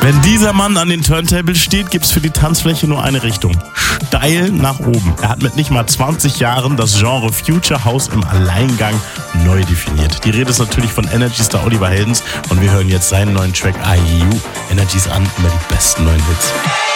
Wenn dieser Mann an den Turntables steht, gibt's für die Tanzfläche nur eine Richtung. Steil nach oben. Er hat mit nicht mal 20 Jahren das Genre Future House im Alleingang neu definiert. Die Rede ist natürlich von Energy Star Oliver Heldens und wir hören jetzt seinen neuen Track IU. Energies an, immer die besten neuen Hits.